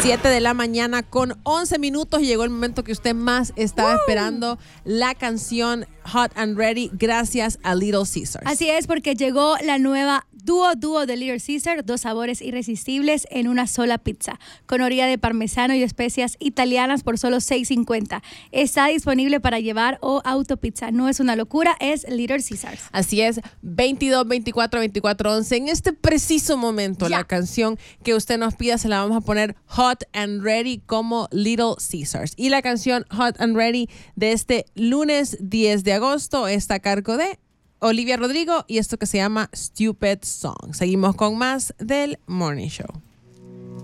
7 de la mañana con 11 minutos. Llegó el momento que usted más estaba esperando, la canción Hot and Ready, gracias a Little Caesars. Así es, porque llegó la nueva dúo de Little Caesar, 2 sabores irresistibles en una sola pizza, con orilla de parmesano y especias italianas por solo $6.50. Está disponible para llevar o autopizza. No es una locura, es Little Caesars. Así es, 22 24 24 11. En este preciso momento, la canción que usted nos pida se la vamos a poner Hot and Ready como Little Caesars. Y la canción Hot and Ready de este lunes 10 de agosto está a cargo de Olivia Rodrigo y esto que se llama Stupid Song. Seguimos con más del Morning Show.